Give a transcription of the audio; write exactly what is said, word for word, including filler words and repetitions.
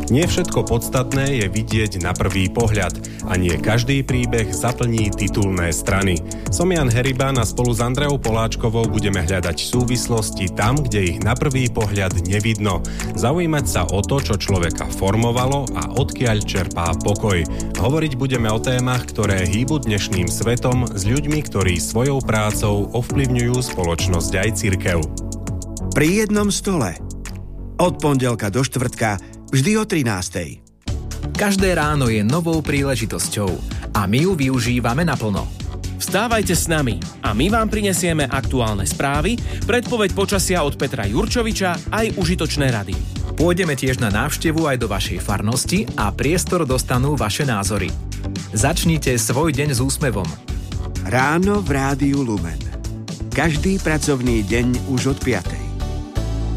Nie všetko podstatné je vidieť na prvý pohľad a nie každý príbeh zaplní titulné strany. Som Jan Heriban a spolu s Andreou Poláčkovou budeme hľadať súvislosti tam, kde ich na prvý pohľad nevidno. Zaujímať sa o to, čo človeka formovalo a odkiaľ čerpá pokoj. Hovoriť budeme o témach, ktoré hýbu dnešným svetom s ľuďmi, ktorí svojou prácou ovplyvňujú spoločnosť aj cirkev. Pri jednom stole. Od pondelka do štvrtka vždy o trinástej. Každé ráno je novou príležitosťou a my ju využívame naplno. Vstávajte s nami a my vám prinesieme aktuálne správy, predpoveď počasia od Petra Jurčoviča aj užitočné rady. Pôjdeme tiež na návštevu aj do vašej farnosti a priestor dostanú vaše názory. Začnite svoj deň s úsmevom. Ráno v Rádiu Lumen. Každý pracovný deň už od piatej.